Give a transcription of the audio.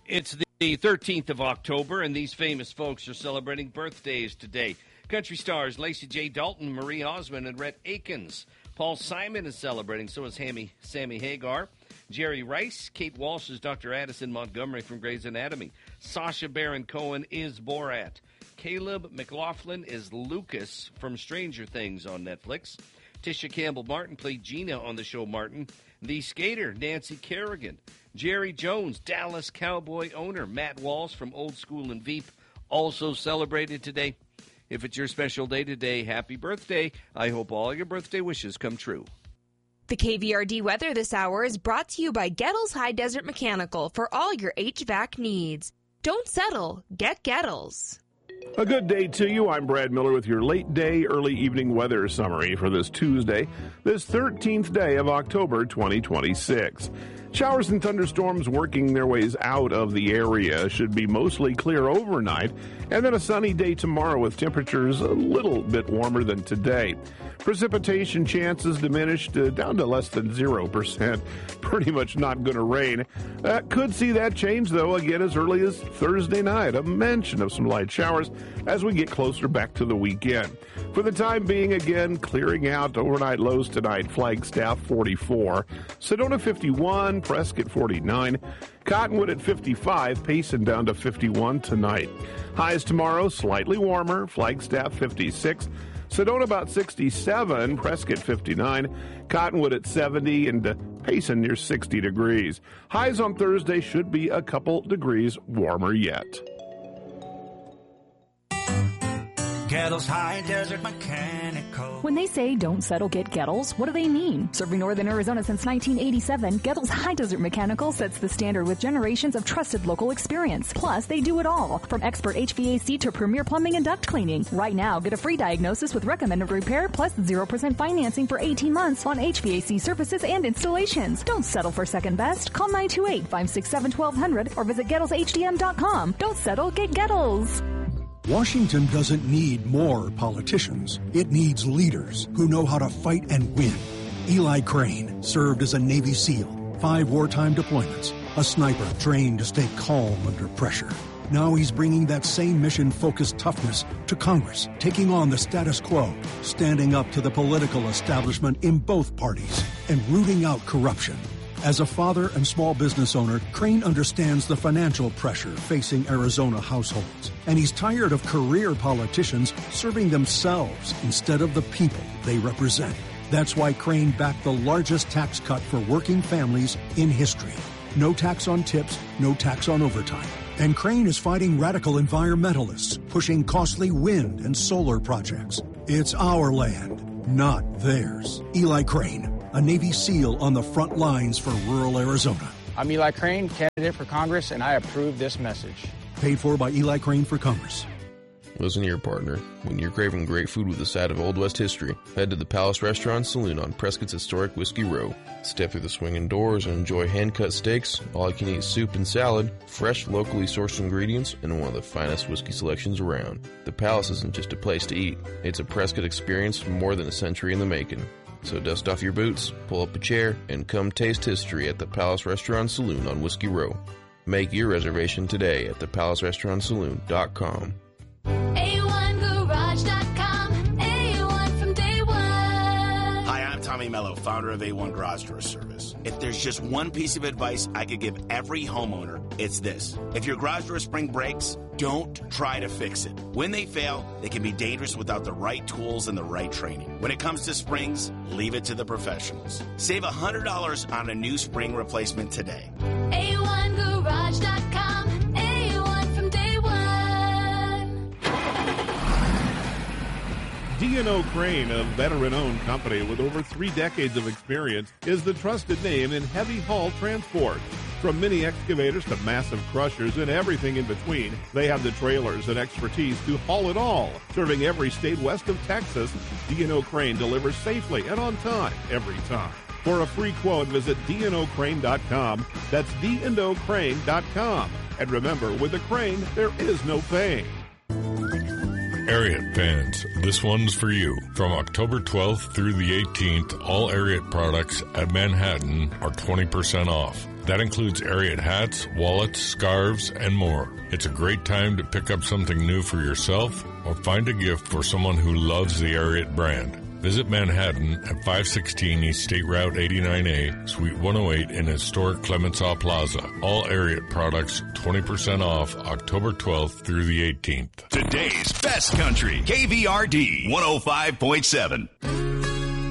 It's the 13th of October, and these famous folks are celebrating birthdays today. Country stars Lacey J. Dalton, Marie Osmond, and Rhett Akins. Paul Simon is celebrating, so is Sammy Hagar. Jerry Rice, Kate Walsh is Dr. Addison Montgomery from Grey's Anatomy. Sacha Baron Cohen is Borat. Caleb McLaughlin is Lucas from Stranger Things on Netflix. Tisha Campbell-Martin played Gina on the show Martin. The skater, Nancy Kerrigan. Jerry Jones, Dallas Cowboy owner. Matt Walsh from Old School and Veep, also celebrated today. If it's your special day today, happy birthday. I hope all your birthday wishes come true. The KVRD weather this hour is brought to you by Gettles High Desert Mechanical for all your HVAC needs. Don't settle. Get Gettles. A good day to you. I'm Brad Miller with your late day, early evening weather summary for this Tuesday, this 13th day of October 2026. Showers and thunderstorms working their ways out of the area. Should be mostly clear overnight, and then a sunny day tomorrow with temperatures a little bit warmer than today. Precipitation chances diminished down to less than 0%. Pretty much not going to rain. Could see that change, though, again as early as Thursday night. A mention of some light showers as we get closer back to the weekend. For the time being, again, clearing out overnight lows tonight. Flagstaff 44, Sedona 51, Prescott 49, Cottonwood at 55, Payson down to 51 tonight. Highs tomorrow, slightly warmer. Flagstaff 56, Sedona about 67, Prescott 59, Cottonwood at 70, and Payson near 60 degrees. Highs on Thursday should be a couple degrees warmer yet. Gettles High Desert Mechanical. When they say don't settle, get Gettles, what do they mean? Serving northern Arizona since 1987, Gettles High Desert Mechanical sets the standard with generations of trusted local experience. Plus, they do it all, from expert HVAC to premier plumbing and duct cleaning. Right now, get a free diagnosis with recommended repair plus 0% financing for 18 months on HVAC services and installations. Don't settle for second best. Call 928-567-1200 or visit GettlesHDM.com. Don't settle, get Gettles. Washington doesn't need more politicians. It needs leaders who know how to fight and win. Eli Crane served as a Navy SEAL, 5 wartime deployments, a sniper trained to stay calm under pressure. Now he's bringing that same mission-focused toughness to Congress, taking on the status quo, standing up to the political establishment in both parties, and rooting out corruption. As a father and small business owner, Crane understands the financial pressure facing Arizona households, and he's tired of career politicians serving themselves instead of the people they represent. That's why Crane backed the largest tax cut for working families in history. No tax on tips, no tax on overtime. And Crane is fighting radical environmentalists, pushing costly wind and solar projects. It's our land, not theirs. Eli Crane, a Navy SEAL on the front lines for rural Arizona. I'm Eli Crane, candidate for Congress, and I approve this message. Paid for by Eli Crane for Congress. Listen to your partner. When you're craving great food with a side of Old West history, head to the Palace Restaurant Saloon on Prescott's historic Whiskey Row. Step through the swinging doors and enjoy hand-cut steaks, all-you-can-eat soup and salad, fresh, locally sourced ingredients, and one of the finest whiskey selections around. The Palace isn't just a place to eat. It's a Prescott experience more than a century in the making. So dust off your boots, pull up a chair, and come taste history at the Palace Restaurant Saloon on Whiskey Row. Make your reservation today at thepalacerestaurantsaloon.com. A1Garage.com, A1 from day one. Hi, I'm Tommy Mello, founder of A1 Garage Door Service. If there's just one piece of advice I could give every homeowner, it's this. If your garage door spring breaks, don't try to fix it. When they fail, they can be dangerous without the right tools and the right training. When it comes to springs, leave it to the professionals. Save $100 on a new spring replacement today. A1Garage.com, A1 from day one. D&O Crane, a veteran-owned company with over 3 decades of experience, is the trusted name in heavy haul transport. From mini excavators to massive crushers and everything in between, they have the trailers and expertise to haul it all. Serving every state west of Texas, D&O Crane delivers safely and on time every time. For a free quote, visit dnocrane.com. That's dnocrane.com. And remember, with a crane, there is no paying. Ariat fans, this one's for you. From October 12th through the 18th, all Ariat products at Manhattan are 20% off. That includes Ariat hats, wallets, scarves, and more. It's a great time to pick up something new for yourself or find a gift for someone who loves the Ariat brand. Visit Manhattan at 516 East State Route 89A, Suite 108 in historic Clemenceau Plaza. All Ariat products 20% off October 12th through the 18th. Today's best country, KVRD 105.7.